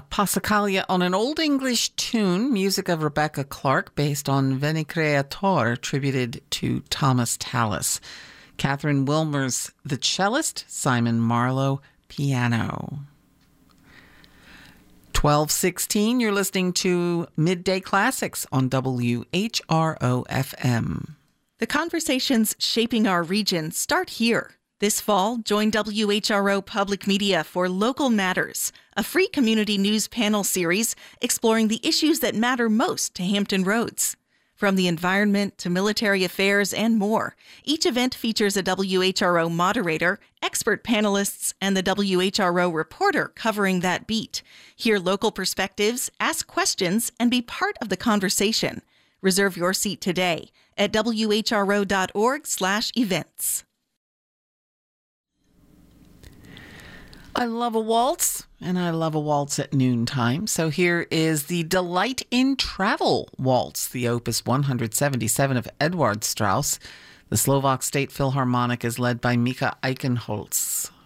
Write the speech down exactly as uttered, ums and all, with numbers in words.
Passacaglia on an Old English tune, music of Rebecca Clark, based on Veni Creator, attributed to Thomas Tallis. Catherine Wilmers, the cellist, Simon Marlowe, piano. twelve sixteen, you're listening to Midday Classics on W H R O F M. The conversations shaping our region start here. This fall, join W H R O Public Media for Local Matters, a free community news panel series exploring the issues that matter most to Hampton Roads. From the environment to military affairs and more, each event features a W H R O moderator, expert panelists, and the W H R O reporter covering that beat. Hear local perspectives, ask questions, and be part of the conversation. Reserve your seat today at W H R O dot org slash events. I love a waltz, and I love a waltz at noontime. So here is the Delight in Travel Waltz, the opus one hundred seventy-seven of Edward Strauss. The Slovak State Philharmonic is led by Mika Eichenholz.